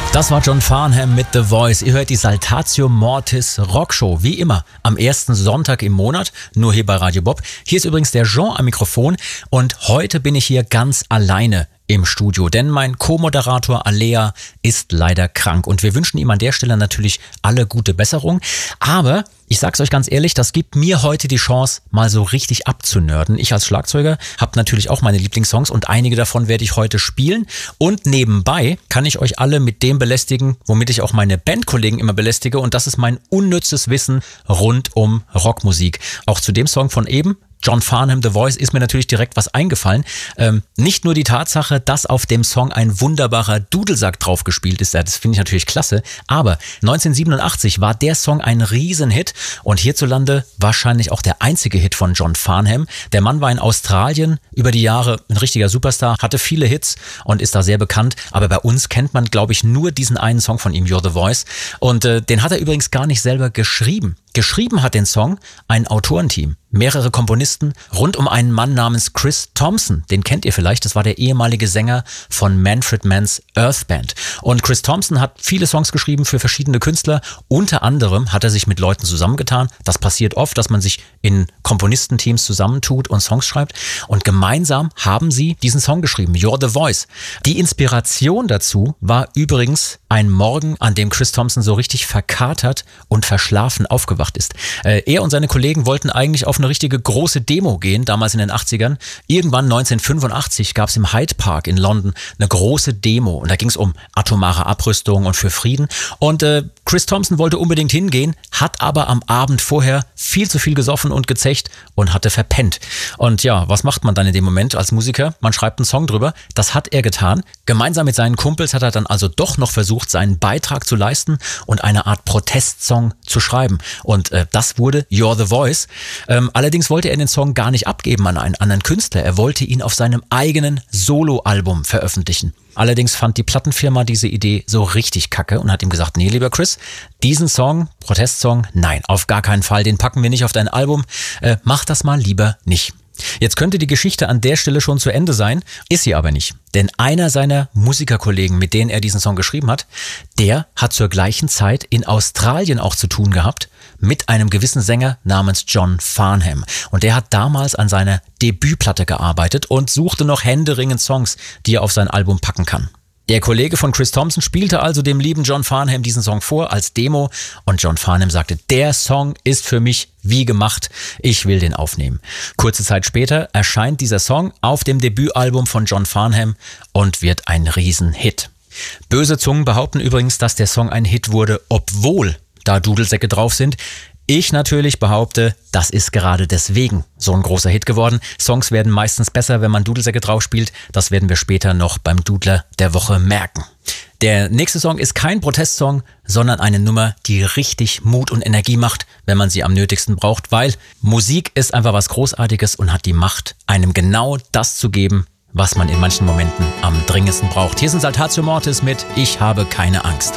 Das war John Farnham mit The Voice. Ihr hört die Saltatio Mortis Rockshow, wie immer, am ersten Sonntag im Monat, nur hier bei Radio Bob. Hier ist übrigens der Jean am Mikrofon und heute bin ich hier ganz alleine im Studio, denn mein Co-Moderator Alea ist leider krank und wir wünschen ihm an der Stelle natürlich alle gute Besserung. Aber ich sag's euch ganz ehrlich, das gibt mir heute die Chance, mal so richtig abzunörden. Ich als Schlagzeuger habe natürlich auch meine Lieblingssongs und einige davon werde ich heute spielen. Und nebenbei kann ich euch alle mit dem belästigen, womit ich auch meine Bandkollegen immer belästige, und das ist mein unnützes Wissen rund um Rockmusik. Auch zu dem Song von eben, John Farnham, The Voice, ist mir natürlich direkt was eingefallen. Nicht nur die Tatsache, dass auf dem Song ein wunderbarer Dudelsack drauf gespielt ist, das finde ich natürlich klasse, aber 1987 war der Song ein Riesenhit und hierzulande wahrscheinlich auch der einzige Hit von John Farnham. Der Mann war in Australien über die Jahre ein richtiger Superstar, hatte viele Hits und ist da sehr bekannt, aber bei uns kennt man, glaube ich, nur diesen einen Song von ihm, You're the Voice, und den hat er übrigens gar nicht selber geschrieben. Geschrieben hat den Song ein Autorenteam, mehrere Komponisten rund um einen Mann namens Chris Thompson. Den kennt ihr vielleicht, das war der ehemalige Sänger von Manfred Manns Earth Band. Und Chris Thompson hat viele Songs geschrieben für verschiedene Künstler. Unter anderem hat er sich mit Leuten zusammengetan. Das passiert oft, dass man sich in Komponistenteams zusammentut und Songs schreibt. Und gemeinsam haben sie diesen Song geschrieben, You're the Voice. Die Inspiration dazu war übrigens ein Morgen, an dem Chris Thompson so richtig verkatert und verschlafen aufgewacht ist. Er und seine Kollegen wollten eigentlich auf eine richtige große Demo gehen, damals in den 80ern. Irgendwann 1985 gab es im Hyde Park in London eine große Demo und da ging es um atomare Abrüstung und für Frieden. Und Chris Thompson wollte unbedingt hingehen, hat aber am Abend vorher viel zu viel gesoffen und gezecht und hatte verpennt. Und ja, was macht man dann in dem Moment als Musiker? Man schreibt einen Song drüber. Das hat er getan. Gemeinsam mit seinen Kumpels hat er dann also doch noch versucht, seinen Beitrag zu leisten und eine Art Protestsong zu schreiben. Und das wurde You're the Voice. Allerdings wollte er den Song gar nicht abgeben an einen anderen Künstler. Er wollte ihn auf seinem eigenen Soloalbum veröffentlichen. Allerdings fand die Plattenfirma diese Idee so richtig kacke und hat ihm gesagt, nee, lieber Chris, diesen Song, Protestsong, nein, auf gar keinen Fall, den packen wir nicht auf dein Album, mach das mal lieber nicht. Jetzt könnte die Geschichte an der Stelle schon zu Ende sein, ist sie aber nicht. Denn einer seiner Musikerkollegen, mit denen er diesen Song geschrieben hat, der hat zur gleichen Zeit in Australien auch zu tun gehabt mit einem gewissen Sänger namens John Farnham. Und der hat damals an seiner Debütplatte gearbeitet und suchte noch händeringend Songs, die er auf sein Album packen kann. Der Kollege von Chris Thompson spielte also dem lieben John Farnham diesen Song vor als Demo und John Farnham sagte, der Song ist für mich wie gemacht, ich will den aufnehmen. Kurze Zeit später erscheint dieser Song auf dem Debütalbum von John Farnham und wird ein Riesenhit. Böse Zungen behaupten übrigens, dass der Song ein Hit wurde, obwohl da Dudelsäcke drauf sind. Ich natürlich behaupte, das ist gerade deswegen so ein großer Hit geworden. Songs werden meistens besser, wenn man Dudelsäcke drauf spielt. Das werden wir später noch beim Dudler der Woche merken. Der nächste Song ist kein Protestsong, sondern eine Nummer, die richtig Mut und Energie macht, wenn man sie am nötigsten braucht, weil Musik ist einfach was Großartiges und hat die Macht, einem genau das zu geben, was man in manchen Momenten am dringendsten braucht. Hier sind Saltatio Mortis mit Ich habe keine Angst.